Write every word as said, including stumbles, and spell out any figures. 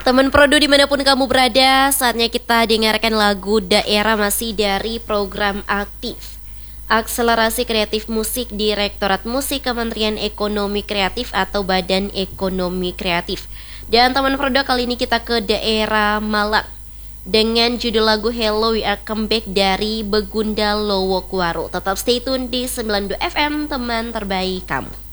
Teman Produ dimanapun kamu berada, saatnya kita dengarkan lagu Daerah masih dari program aktif Akselerasi Kreatif Musik Direktorat Musik Kementerian Ekonomi Kreatif atau Badan Ekonomi Kreatif. Dan teman Produ, kali ini kita ke daerah Malang dengan judul lagu Hello We Are Come Back dari Begunda Lowokuaro. Tetap stay tune di sembilan puluh dua F M, teman terbaik kamu.